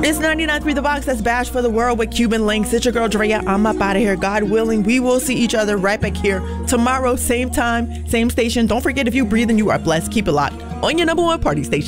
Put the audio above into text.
It's 99.3 The Box. That's Bash for the World with Cuban Links. It's your girl Drea. I'm up out of here. God willing, we will see each other right back here tomorrow, same time, same station. Don't forget, if you breathe and you are blessed, keep it locked on your number one party station.